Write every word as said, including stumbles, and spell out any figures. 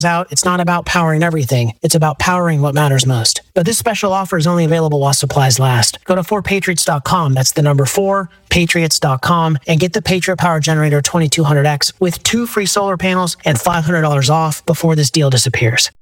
out, it's not about powering everything. It's about powering what matters most. But this special offer is only available while supplies last. Go to four patriots dot com. That's the number four patriots dot com and get the Patriot Power Generator twenty-two hundred X with two free solar panels and five hundred dollars off before this deal disappears.